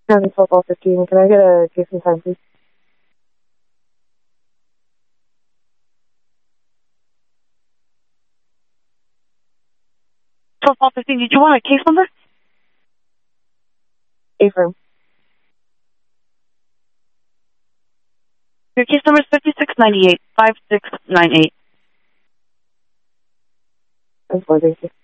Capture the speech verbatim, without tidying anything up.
County Football fifteen. Can I get a case and time, please? Football fifteen, did you want a case number? A-firm. Your case number is fifty-six ninety-eight, five six nine eight. That's four, thank you.